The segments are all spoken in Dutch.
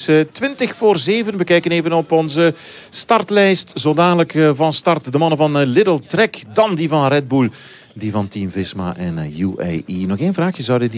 is 7:20. We kijken even op onze startlijst. Zo dadelijk van start de mannen van Lidl Trek. Dan die van Red Bull. Die van Team Visma en UAE. Nog één vraagje. Zouden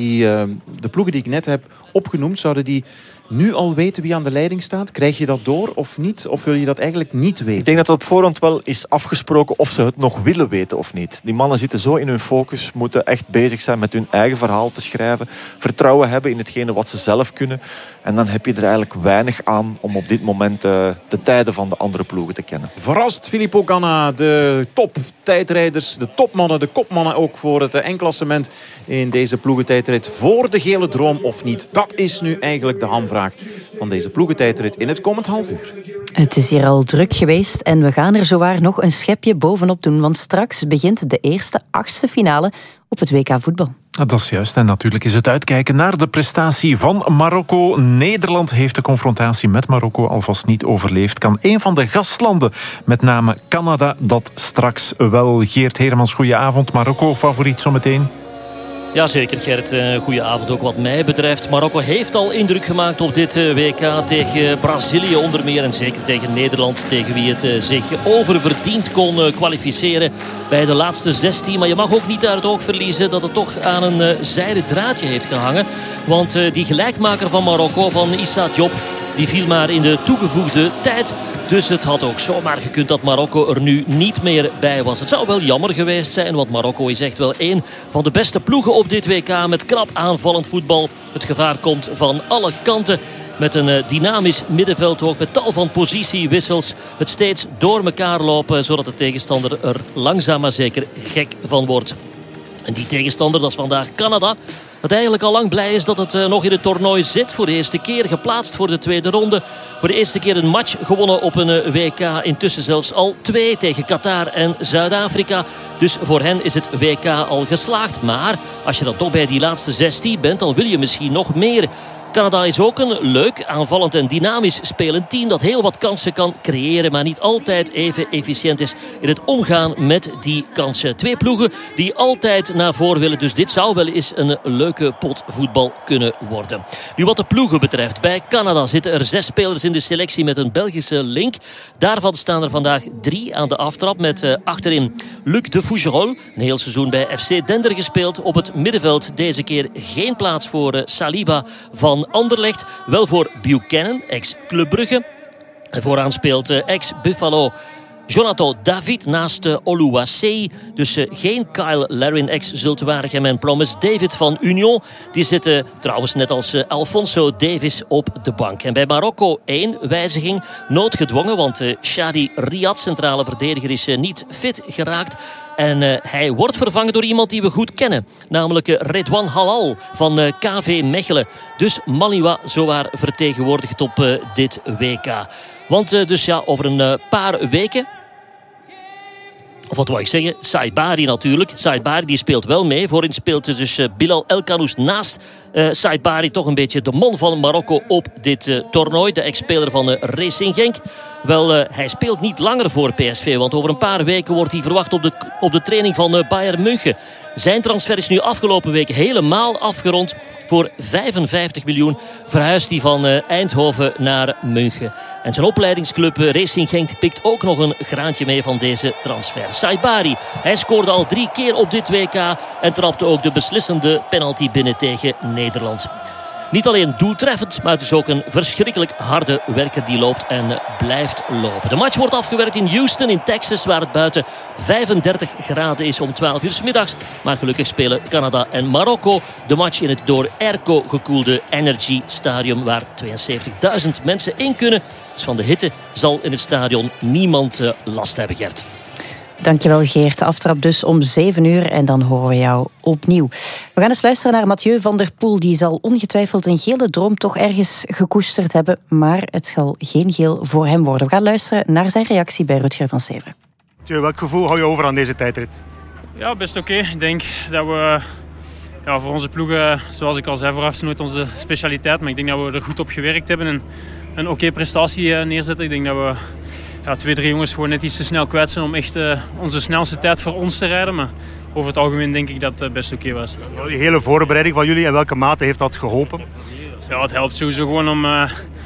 de ploegen die ik net heb opgenoemd, zouden die nu al weten wie aan de leiding staat? Krijg je dat door of niet? Of wil je dat eigenlijk niet weten? Ik denk dat het op voorhand wel is afgesproken of ze het nog willen weten of niet. Die mannen zitten zo in hun focus, moeten echt bezig zijn met hun eigen verhaal te schrijven. Vertrouwen hebben in hetgene wat ze zelf kunnen. En dan heb je er eigenlijk weinig aan om op dit moment de tijden van de andere ploegen te kennen. Verrast Filippo Ganna, de toptijdrijders, de topmannen, de kopmannen ook voor het eindklassement in deze ploegentijdrit. Voor de gele droom of niet? Dat is nu eigenlijk de hamvraag van deze ploegentijdrit in het komend half uur. Het is hier al druk geweest en we gaan er zowaar nog een schepje bovenop doen, want straks begint de eerste 8e finale op het WK voetbal. Dat is juist. En natuurlijk is het uitkijken naar de prestatie van Marokko. Nederland heeft de confrontatie met Marokko alvast niet overleefd. Kan een van de gastlanden, met name Canada, dat straks wel? Geert Heremans, goedenavond. Marokko favoriet zometeen? Jazeker, Gert. Goedenavond ook wat mij betreft. Marokko heeft al indruk gemaakt op dit WK tegen Brazilië onder meer. En zeker tegen Nederland, tegen wie het zich oververdiend kon kwalificeren bij de laatste 16. Maar je mag ook niet uit het oog verliezen dat het toch aan een zijden draadje heeft gehangen. Want die gelijkmaker van Marokko, van Issa Diop, die viel maar in de toegevoegde tijd. Dus het had ook zomaar gekund dat Marokko er nu niet meer bij was. Het zou wel jammer geweest zijn, want Marokko is echt wel een van de beste ploegen op dit WK. Met knap aanvallend voetbal. Het gevaar komt van alle kanten. Met een dynamisch middenveld ook, met tal van positiewissels. Het steeds door elkaar lopen, zodat de tegenstander er langzaam maar zeker gek van wordt. En die tegenstander, dat is vandaag Canada. Dat eigenlijk al lang blij is dat het nog in het toernooi zit. Voor de eerste keer geplaatst voor de tweede ronde. Voor de eerste keer een match gewonnen op een WK. Intussen zelfs al 2 tegen Qatar en Zuid-Afrika. Dus voor hen is het WK al geslaagd. Maar als je dan toch bij die laatste 16 bent, dan wil je misschien nog meer. Canada is ook een leuk, aanvallend en dynamisch spelend team dat heel wat kansen kan creëren, maar niet altijd even efficiënt is in het omgaan met die kansen. 2 ploegen die altijd naar voren willen, dus dit zou wel eens een leuke pot voetbal kunnen worden. Nu wat de ploegen betreft, bij Canada zitten er 6 spelers in de selectie met een Belgische link. Daarvan staan er vandaag 3 aan de aftrap met achterin Luc de Fougerolles, een heel seizoen bij FC Dender gespeeld. Op het middenveld deze keer geen plaats voor Saliba van Anderlecht, wel voor Buchanan, ex-Club Brugge. En vooraan speelt ex-Buffalo Jonathan David naast Oluwaseyi. Dus geen Kyle Larin, ex-Zulte Waregem en Promes David van Union. Die zitten trouwens net als Alfonso Davis op de bank. En bij Marokko 1 wijziging, noodgedwongen, want Shadi Riyad, centrale verdediger, is niet fit geraakt. En hij wordt vervangen door iemand die we goed kennen. Namelijk Redouan Halal van KV Mechelen. Dus Maliwa zowaar vertegenwoordigd op dit WK. Want dus ja, over een paar weken... Of wat wou ik zeggen? Saïd Bari natuurlijk. Saïd Bari die speelt wel mee. Voorin speelt dus Bilal El-Kanous naast Saïd Bari, toch een beetje de man van Marokko op dit toernooi. De ex-speler van Racing Genk. Wel, hij speelt niet langer voor PSV. Want over een paar weken wordt hij verwacht op de training van Bayern München. Zijn transfer is nu afgelopen week helemaal afgerond. Voor 55 miljoen verhuist hij van Eindhoven naar München. En zijn opleidingsclub Racing Genk pikt ook nog een graantje mee van deze transfer. Saïd Bari, hij scoorde al 3 keer op dit WK en trapte ook de beslissende penalty binnen tegen Nederland. Niet alleen doeltreffend, maar het is ook een verschrikkelijk harde werker die loopt en blijft lopen. De match wordt afgewerkt in Houston in Texas, waar het buiten 35 graden is om 12 uur 's middags. Maar gelukkig spelen Canada en Marokko de match in het door airco gekoelde Energy Stadium, waar 72.000 mensen in kunnen. Dus van de hitte zal in het stadion niemand last hebben, Gert. Dankjewel Geert. Aftrap dus om 7 uur en dan horen we jou opnieuw. We gaan eens luisteren naar Mathieu van der Poel. Die zal ongetwijfeld een gele droom toch ergens gekoesterd hebben. Maar het zal geen geel voor hem worden. We gaan luisteren naar zijn reactie bij Rutger van Severen. Mathieu, welk gevoel hou je over aan deze tijdrit? Ja, best oké. Ik denk dat we voor onze ploegen, zoals ik al zei, vooraf is nooit onze specialiteit. Maar ik denk dat we er goed op gewerkt hebben en een oké prestatie neerzetten. Ik denk dat we 2-3 jongens gewoon net iets te snel kwijt zijn om echt onze snelste tijd voor ons te rijden. Maar over het algemeen denk ik dat het best oké was. Die hele voorbereiding van jullie, in welke mate heeft dat geholpen? Ja, het helpt sowieso gewoon om